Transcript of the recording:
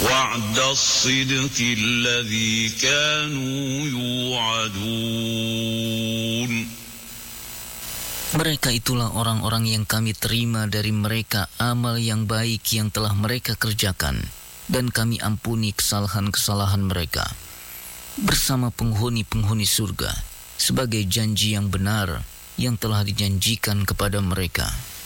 وعد الصدق الذي كانوا يوعدون. Mereka itulah orang-orang yang kami terima dari mereka amal yang baik yang telah mereka kerjakan, dan kami ampuni kesalahan-kesalahan mereka bersama penghuni-penghuni surga sebagai janji yang benar yang telah dijanjikan kepada mereka.